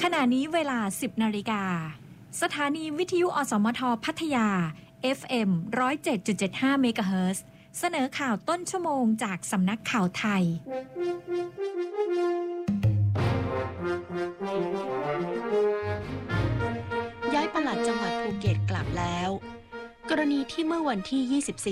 ขณะนี้เวลา 10 นาฬิกาสถานีวิทยุอสมทพัทยา FM 107.75 เมกะเฮิรตซ์เสนอข่าวต้นชั่วโมงจากสำนักข่าวไทยย้ายปลัดจังหวัดภูเก็ตกลับแล้วกรณีที่เมื่อวันที่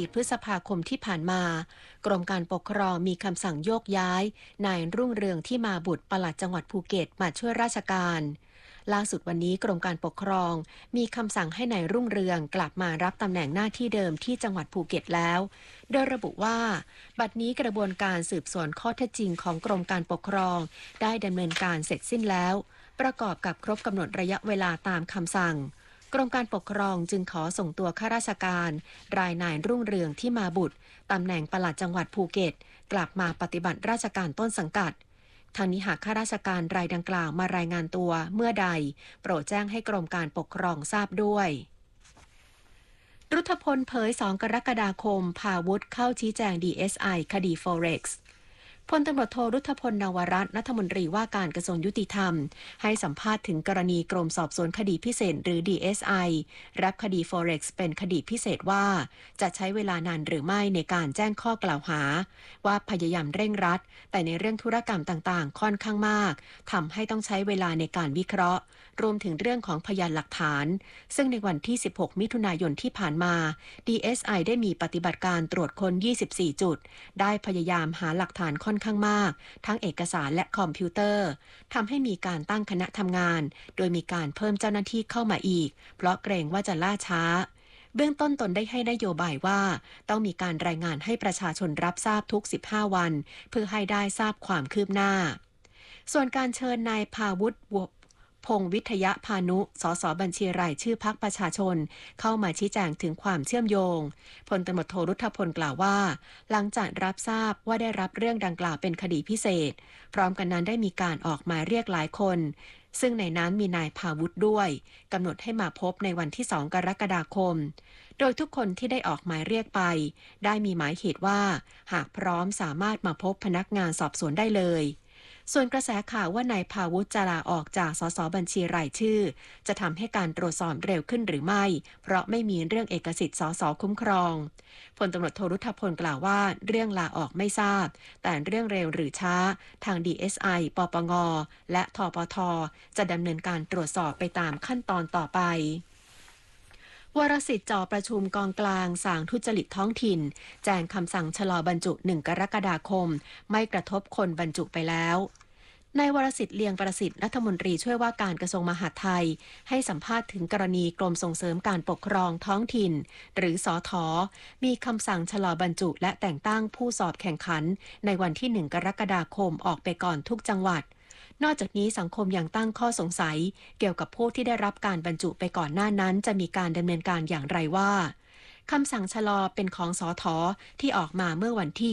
24 พฤษภาคมที่ผ่านมากรมการปกครองมีคำสั่งโยกย้ายนายรุ่งเรืองที่มาบุตรปลัดจังหวัดภูเก็ตมาช่วยราชการล่าสุดวันนี้กรมการปกครองมีคำสั่งให้นายรุ่งเรืองกลับมารับตำแหน่งหน้าที่เดิมที่จังหวัดภูเก็ตแล้วโดยระบุว่าบัดนี้กระบวนการสืบสวนข้อเท็จจริงของกรมการปกครองได้ดำเนินการเสร็จสิ้นแล้วประกอบกับครบกำหนดระยะเวลาตามคำสั่งกรมการปกครองจึงขอส่งตัวข้าราชการรายนายรุ่งเรืองที่มาบุตรตำแหน่งปลัดจังหวัดภูเก็ตกลับมาปฏิบัติราชการต้นสังกัดทางนี้หากข้าราชการรายดังกล่าวมารายงานตัวเมื่อใดโปรดแจ้งให้กรมการปกครองทราบด้วยรุทธพลเผย2 กรกฎาคมพาวุฒิเข้าชี้แจง DSI คดี Forexพลตำรวจโทรุทธพลนวรัตน์รัฐมนตรีว่าการกระทรวงยุติธรรมให้สัมภาษณ์ถึงกรณีกรมสอบสวนคดีพิเศษหรือ DSI รับคดี Forex เป็นคดีพิเศษว่าจะใช้เวลานานหรือไม่ในการแจ้งข้อกล่าวหาว่าพยายามเร่งรัดแต่ในเรื่องธุรกรรมต่างๆค่อนข้างมากทำให้ต้องใช้เวลาในการวิเคราะห์รวมถึงเรื่องของพยานหลักฐานซึ่งในวันที่ 16 มิถุนายนที่ผ่านมา DSI ได้มีปฏิบัติการตรวจค้น 24 จุดได้พยายามหาหลักฐานค่อนข้างมากทั้งเอกสารและคอมพิวเตอร์ทำให้มีการตั้งคณะทำงานโดยมีการเพิ่มเจ้าหน้าที่เข้ามาอีกเพราะเกรงว่าจะล่าช้าเบื้องต้นตนได้ให้นโยบายว่าต้องมีการรายงานให้ประชาชนรับทราบทุก 15 วันเพื่อให้ได้ทราบความคืบหน้าส่วนการเชิญนายภาวุฒิพงษ์วิทยพานุสสบัญชีรายชื่อพรรคประชาชนเข้ามาชี้แจงถึงความเชื่อมโยงพลตำรวจโทรุทธพลกล่าวว่าหลังจากรับทราบว่าได้รับเรื่องดังกล่าวเป็นคดีพิเศษพร้อมกันนั้นได้มีการออกหมายเรียกหลายคนซึ่งในนั้นมีนายภาวุฒิด้วยกำหนดให้มาพบในวันที่ 2 กรกฎาคมโดยทุกคนที่ได้ออกหมายเรียกไปได้มีหมายเหตุว่าหากพร้อมสามารถมาพบพนักงานสอบสวนได้เลยส่วนกระแสข่าวว่านายภาวุฒิจะลาออกจากสสบัญชีรายชื่อจะทำให้การตรวจสอบเร็วขึ้นหรือไม่เพราะไม่มีเรื่องเอกสิทธิ์สสคุ้มครองพลตำรวจโทรุทธพลกล่าวว่าเรื่องลาออกไม่ทราบแต่เรื่องเร็วหรือช้าทาง DSI ปปงและทปทจะดำเนินการตรวจสอบไปตามขั้นตอนต่อไปวรสิทธิ์จ่อประชุมกองกลางสางทุจริตท้องถิ่นแจ้งคำสั่งชะลอบรรจุ 1 กรกฎาคมไม่กระทบคนบรรจุไปแล้วนายวรสิทธิ์เลียงประสิทธิ์รัฐมนตรีช่วยว่าการกระทรวงมหาดไทยให้สัมภาษณ์ถึงกรณีกรมส่งเสริมการปกครองท้องถิ่นหรือสท.มีคำสั่งชะลอบรรจุและแต่งตั้งผู้สอบแข่งขันในวันที่ 1 กรกฎาคมออกไปก่อนทุกจังหวัดนอกจากนี้สังคมยังตั้งข้อสงสัยเกี่ยวกับผู้ที่ได้รับการบรรจุไปก่อนหน้านั้นจะมีการดำเนินการอย่างไรว่าคำสั่งชะลอเป็นของสท.ที่ออกมาเมื่อวันที่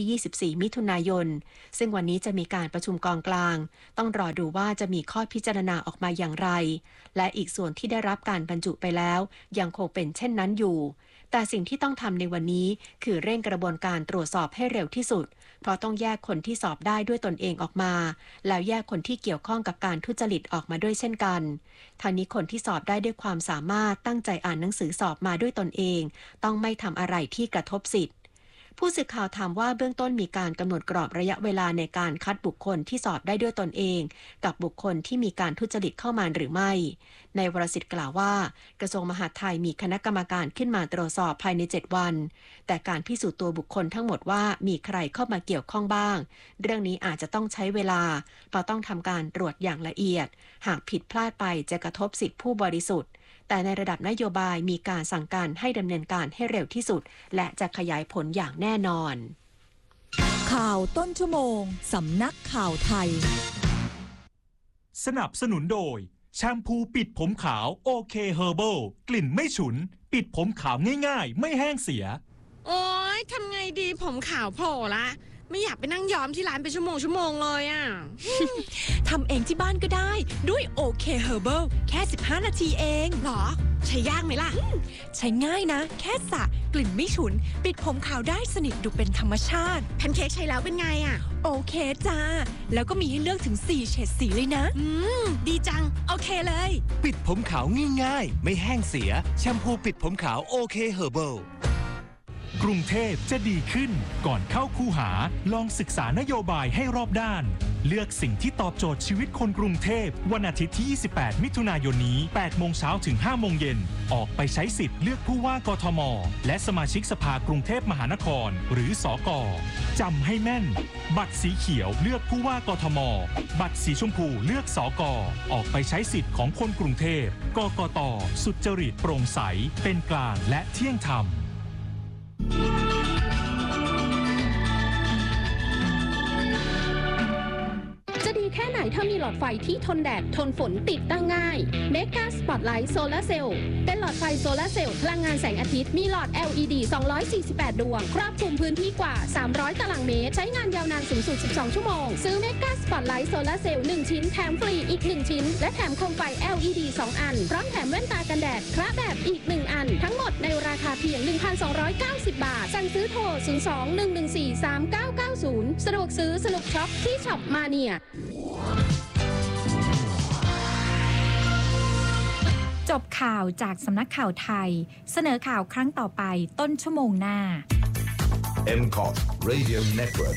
24 มิถุนายนซึ่งวันนี้จะมีการประชุมกองกลางต้องรอดูว่าจะมีข้อพิจารณาออกมาอย่างไรและอีกส่วนที่ได้รับการบรรจุไปแล้วยังคงเป็นเช่นนั้นอยู่แต่สิ่งที่ต้องทำในวันนี้คือเร่งกระบวนการตรวจสอบให้เร็วที่สุดเพราะต้องแยกคนที่สอบได้ด้วยตนเองออกมาแล้วแยกคนที่เกี่ยวข้องกับการทุจริตออกมาด้วยเช่นกันทางนี้คนที่สอบได้ด้วยความสามารถตั้งใจอ่านหนังสือสอบมาด้วยตนเองต้องไม่ทำอะไรที่กระทบสิทธิผู้สื่อข่าวถามว่าเบื้องต้นมีการกำหนดกรอบระยะเวลาในการคัดบุคคลที่สอบได้ด้วยตนเองกับบุคคลที่มีการทุจริตเข้ามาหรือไม่นายวรสิทธิ์กล่าวว่ากระทรวงมหาดไทยมีคณะกรรมการขึ้นมาตรวจสอบภายใน7 วันแต่การพิสูจน์ตัวบุคคลทั้งหมดว่ามีใครเข้ามาเกี่ยวข้องบ้างเรื่องนี้อาจจะต้องใช้เวลาเพราะต้องทำการตรวจอย่างละเอียดหากผิดพลาดไปจะกระทบสิทธิผู้บริสุทธิ์แต่ในระดับนโยบายมีการสั่งการให้ดำเนินการให้เร็วที่สุดและจะขยายผลอย่างแน่นอนข่าวต้นชั่วโมงสำนักข่าวไทยสนับสนุนโดยแชมพูปิดผมขาวโอเคเฮอร์เบิลกลิ่นไม่ฉุนปิดผมขาวง่ายๆไม่แห้งเสียโอ๊ยทำไงดีผมขาวโผล่ละไม่อยากไปนั่งย้อมที่ร้านเป็นชั่วโมงเลยอ่ะทำเองที่บ้านก็ได้ด้วยโอเคเฮอร์เบิลแค่15นาทีเองหรอใช้ยากไหมล่ะใช้ง่ายนะแค่สระกลิ่นไม่ฉุนปิดผมขาวได้สนิทดูเป็นธรรมชาติแพนเค้กใช้แล้วเป็นไงอ่ะโอเคจ้าแล้วก็มีให้เลือกถึง4เฉดสีเลยนะดีจังโอเคเลยปิดผมขาวง่ายๆไม่แห้งเสียแชมพูปิดผมขาวโอเคเฮอร์เบิลกรุงเทพจะดีขึ้นก่อนเข้าคูหาลองศึกษานโยบายให้รอบด้านเลือกสิ่งที่ตอบโจทย์ชีวิตคนกรุงเทพวันอาทิตย์ที่28มิถุนายนนี้8โมงเช้าถึง5โมงเย็นออกไปใช้สิทธิ์เลือกผู้ว่ากทมและสมาชิกสภากรุงเทพมหานครหรือสก.จำให้แม่นบัตรสีเขียวเลือกผู้ว่ากทมบัตรสีชมพูเลือกสก.ออกไปใช้สิทธิ์ของคนกรุงเทพกกต.สุจริตโปร่งใสเป็นกลางและเที่ยงธรรมจะดีแค่ไหนถ้ามีหลอดไฟที่ทนแดดทนฝนติดตั้งง่าย Mega Spotlight Solar Cell เป็นหลอดไฟโซลาร์เซลล์พลังงานแสงอาทิตย์มีหลอด LED 248 ดวงครอบคลุมพื้นที่กว่า300ตารางเมตรใช้งานยาวนานสูงสุด12ชั่วโมงซื้อ Mega Spotlight Solar Cell 1 ชิ้นแถมฟรีอีก1ชิ้นและแถมโคมไฟ LED 2 อันพร้อมแถมแว่นตากันแดดคละแบบอีก1อันทั้งหมดในราคาเพียง 1,290 บาทสั่งซื้อโทร 02-114-3990 สะดวกซื้อสนุกช็อปที่ช็อปมาเนียจบข่าวจากสำนักข่าวไทยเสนอข่าวครั้งต่อไปต้นชั่วโมงหน้า MCOT Radio Network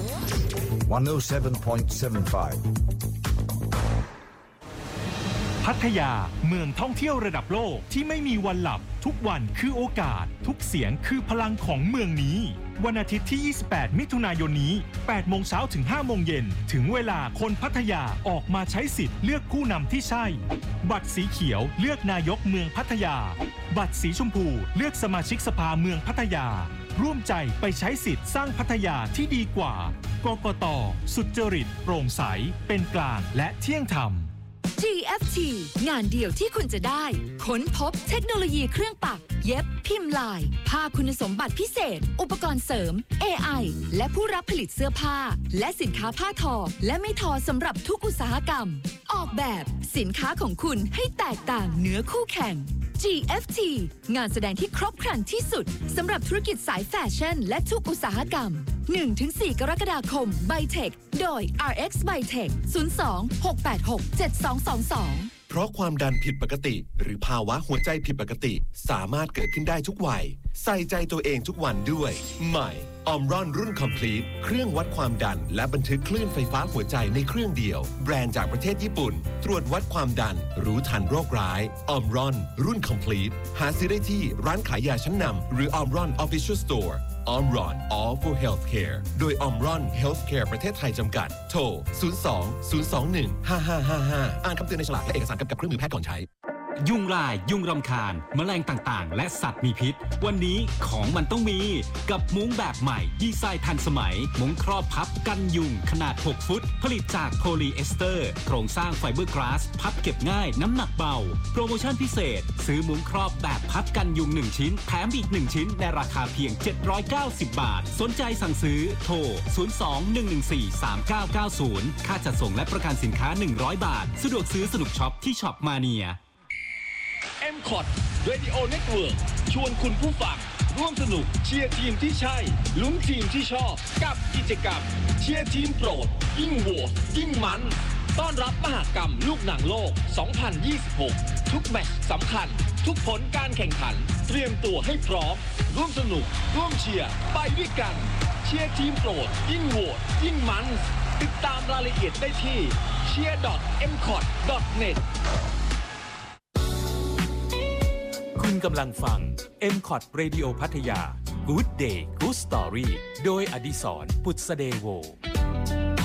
107.75 พัทยาเมืองท่องเที่ยวระดับโลกที่ไม่มีวันหลับทุกวันคือโอกาสทุกเสียงคือพลังของเมืองนี้วันอาทิตย์ที่28มิถุนายนนี้8โมงเช้าถึง5โมงเย็นถึงเวลาคนพัทยาออกมาใช้สิทธิ์เลือกผู้นำที่ใช่บัตรสีเขียวเลือกนายกเมืองพัทยาบัตรสีชมพูเลือกสมาชิกสภาเมืองพัทยาร่วมใจไปใช้สิทธิ์สร้างพัทยาที่ดีกว่ากกต.สุจริตโปร่งใสเป็นกลางและเที่ยงธรรม GFT งานเดียวที่คุณจะได้ค้นพบเทคโนโลยีเครื่องปักเย็บพิมพ์ลายผ้าคุณสมบัติพิเศษอุปกรณ์เสริม AI และผู้รับผลิตเสื้อผ้าและสินค้าผ้าทอและไม่ทอสำหรับทุกอุตสาหกรรมออกแบบสินค้าของคุณให้แตกต่างเหนือคู่แข่ง GFT งานแสดงที่ครบครันที่สุดสำหรับธุรกิจสายแฟชั่นและทุกอุตสาหกรรม 1-4 กรกฎาคม Bytech โดย RX Bytech 02-686-7222 เพราะความดันผิดปกติหรือภาวะหัวใจผิดปกติสามารถเกิดขึ้นได้ทุกวัยใส่ใจตัวเองทุกวันด้วยใหม่ออมรอนรุ่น Complete เครื่องวัดความดันและบันทึกคลื่นไฟฟ้าหัวใจในเครื่องเดียวแบรนด์จากประเทศญี่ปุ่นตรวจวัดความดันรู้ทันโรคร้ายออมรอนรุ่น Complete หาซื้อได้ที่ร้านขายยาชั้นนำหรือออมรอน Official Store ออมรอน All for Healthcare โดยออมรอน Healthcare ประเทศไทยจำกัดโทร 02-021-5555 อ่านคำเตือนในฉลากและเอกสารกำกับเครื่องมือแพทย์ก่อนใช้ยุงลายยุงรำคาญแมลงต่างๆและสัตว์มีพิษวันนี้ของมันต้องมีกับมุ้งแบบใหม่ดีไซน์ทันสมัยมุ้งครอบพับกันยุงขนาด6ฟุตผลิตจากโพลีเอสเตอร์โครงสร้างไฟเบอร์กลาสพับเก็บง่ายน้ำหนักเบาโปรโมชั่นพิเศษซื้อมุ้งครอบแบบพับกันยุง1ชิ้นแถมอีก1ชิ้นในราคาเพียง790 บาทสนใจสั่งซื้อโทร 02-114-3990 ค่าจัดส่งและประกันสินค้า100 บาทสะดวกซื้อสนุกช็อปที่ช็อปมาเนีย MCOT Radio Network ชวนคุณผู้ฟังร่วมสนุกเชียร์ทีมที่ใช่ลุ้นทีมที่ชอบกับกิจกรรมเชียร์ทีมโปรดยิ่งโหวตยิ่งมันต้อนรับมหกรรมลูกหนังโลก 2026 ทุกแมตช์สำคัญทุกผลการแข่งขันเตรียมตัวให้พร้อมร่วมสนุกร่วมเชียร์ไปด้วยกันเชียร์ทีมโปรดยิ่งโหวตยิ่งมันติดตามรายละเอียดได้ที่ cheer.mcot.net คุณกำลังฟัง MCOT Radio พัทยา Good Day Good Story โดยอดิศร ปุษเดโว